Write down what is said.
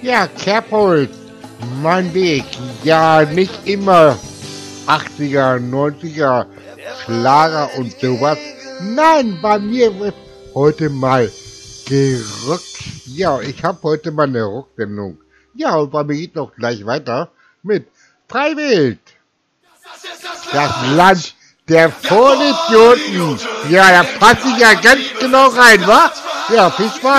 Ja, Kerbholz, mein Weg. Ja, nicht immer 80er, 90er, Schlager und sowas. Nein, bei mir wird heute mal gerockt. Ja, ich habe heute mal eine Rocksendung. Ja, und bei mir geht noch gleich weiter mit Freiwild. Das Land der Vollidioten. Ja, da passe ich ja ganz genau rein, wa? Ja, viel Spaß.